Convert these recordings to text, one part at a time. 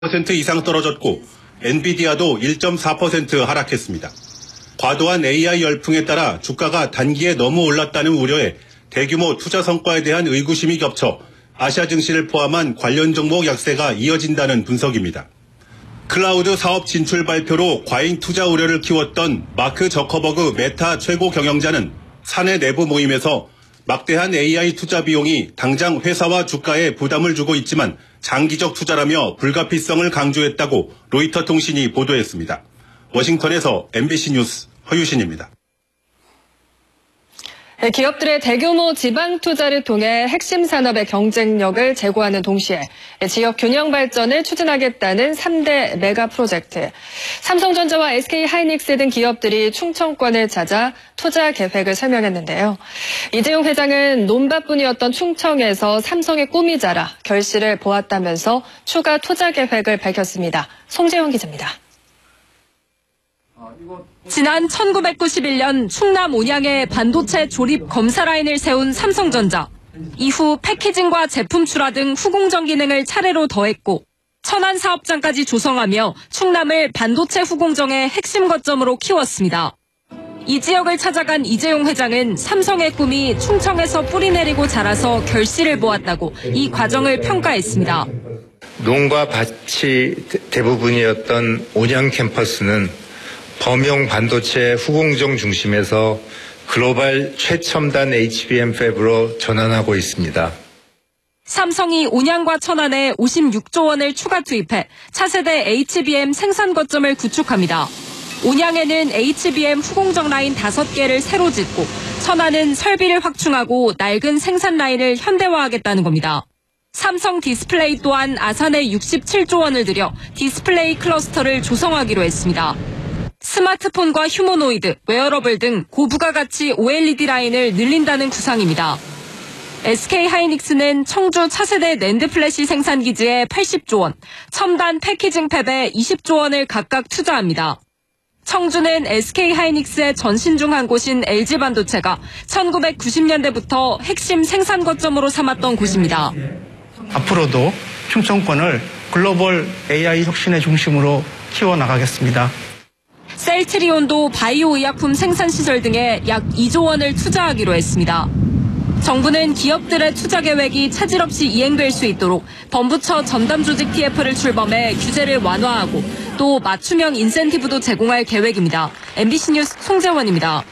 % 이상 떨어졌고 엔비디아도 1.4% 하락했습니다. 과도한 AI 열풍에 따라 주가가 단기에 너무 올랐다는 우려에 대규모 투자 성과에 대한 의구심이 겹쳐 아시아 증시를 포함한 관련 종목 약세가 이어진다는 분석입니다. 클라우드 사업 진출 발표로 과잉 투자 우려를 키웠던 마크 저커버그 메타 최고 경영자는 사내 내부 모임에서 막대한 AI 투자 비용이 당장 회사와 주가에 부담을 주고 있지만 장기적 투자라며 불가피성을 강조했다고 로이터 통신이 보도했습니다. 워싱턴에서 MBC 뉴스 허유신입니다. 기업들의 대규모 지방 투자를 통해 핵심 산업의 경쟁력을 제고하는 동시에 지역 균형 발전을 추진하겠다는 3대 메가 프로젝트. 삼성전자와 SK하이닉스 등 기업들이 충청권을 찾아 투자 계획을 설명했는데요. 이재용 회장은 논밭뿐이었던 충청에서 삼성의 꿈이 자라 결실을 보았다면서 추가 투자 계획을 밝혔습니다. 송재원 기자입니다. 지난 1991년 충남 온양에 반도체 조립 검사 라인을 세운 삼성전자. 이후 패키징과 제품 출하 등 후공정 기능을 차례로 더했고 천안 사업장까지 조성하며 충남을 반도체 후공정의 핵심 거점으로 키웠습니다. 이 지역을 찾아간 이재용 회장은 삼성의 꿈이 충청에서 뿌리내리고 자라서 결실을 보았다고 이 과정을 평가했습니다. 농과 밭이 대부분이었던 온양 캠퍼스는 범용 반도체 후공정 중심에서 글로벌 최첨단 HBM 팹으로 전환하고 있습니다. 삼성이 온양과 천안에 56조 원을 추가 투입해 차세대 HBM 생산 거점을 구축합니다. 온양에는 HBM 후공정 라인 5개를 새로 짓고 천안은 설비를 확충하고 낡은 생산 라인을 현대화하겠다는 겁니다. 삼성 디스플레이 또한 아산에 67조 원을 들여 디스플레이 클러스터를 조성하기로 했습니다. 스마트폰과 휴머노이드, 웨어러블 등 고부가가치 OLED 라인을 늘린다는 구상입니다. SK하이닉스는 청주 차세대 낸드 플래시 생산 기지에 80조 원, 첨단 패키징 팹에 20조 원을 각각 투자합니다. 청주는 SK하이닉스의 전신 중 한 곳인 LG반도체가 1990년대부터 핵심 생산 거점으로 삼았던 곳입니다. 앞으로도 충청권을 글로벌 AI 혁신의 중심으로 키워나가겠습니다. 셀트리온도 바이오 의약품 생산 시설 등에 약 2조 원을 투자하기로 했습니다. 정부는 기업들의 투자 계획이 차질 없이 이행될 수 있도록 범부처 전담 조직 TF를 출범해 규제를 완화하고 또 맞춤형 인센티브도 제공할 계획입니다. MBC 뉴스 송재원입니다.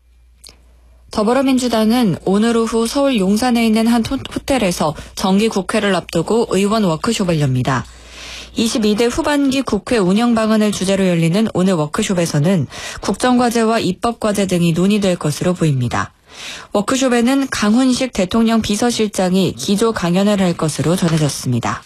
더불어민주당은 오늘 오후 서울 용산에 있는 한 호텔에서 정기 국회를 앞두고 의원 워크숍을 엽니다. 22대 후반기 국회 운영 방안을 주제로 열리는 오늘 워크숍에서는 국정과제와 입법과제 등이 논의될 것으로 보입니다. 워크숍에는 강훈식 대통령 비서실장이 기조 강연을 할 것으로 전해졌습니다.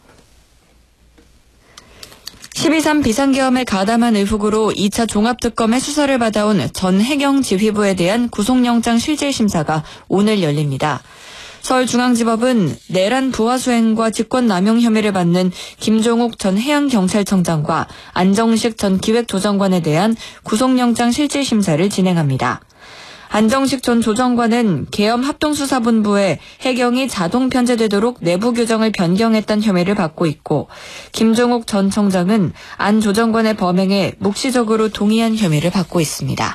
12.3 비상계엄에 가담한 의혹으로 2차 종합특검의 수사를 받아온 전 해경지휘부에 대한 구속영장 실질심사가 오늘 열립니다. 서울중앙지법은 내란 부하수행과 직권남용 혐의를 받는 김종욱 전 해양경찰청장과 안정식 전 기획조정관에 대한 구속영장 실질심사를 진행합니다. 안정식 전 조정관은 계엄 합동수사본부에 해경이 자동 편제되도록 내부 규정을 변경했던 혐의를 받고 있고 김종욱 전 청장은 안 조정관의 범행에 묵시적으로 동의한 혐의를 받고 있습니다.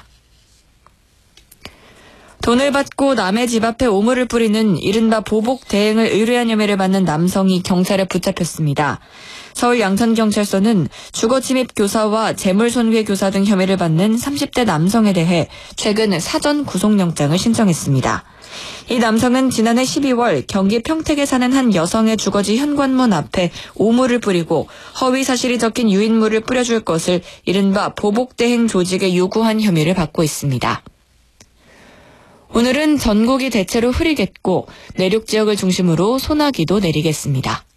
돈을 받고 남의 집 앞에 오물을 뿌리는 이른바 보복 대행을 의뢰한 혐의를 받는 남성이 경찰에 붙잡혔습니다. 서울 양천경찰서는 주거침입 교사와 재물손괴 교사 등 혐의를 받는 30대 남성에 대해 최근 사전 구속영장을 신청했습니다. 이 남성은 지난해 12월 경기 평택에 사는 한 여성의 주거지 현관문 앞에 오물을 뿌리고 허위 사실이 적힌 유인물을 뿌려줄 것을 이른바 보복 대행 조직에 요구한 혐의를 받고 있습니다. 오늘은 전국이 대체로 흐리겠고 내륙 지역을 중심으로 소나기도 내리겠습니다.